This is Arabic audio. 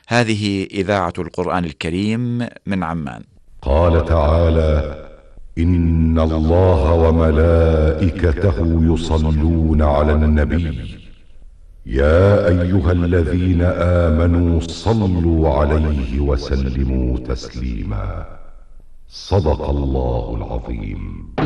هذه إذاعة القرآن الكريم من عمان. قال تعالى: إن الله وملائكته يصلون على النبي يا أيها الذين آمنوا صلوا عليه وسلموا تسليما. صدق الله العظيم.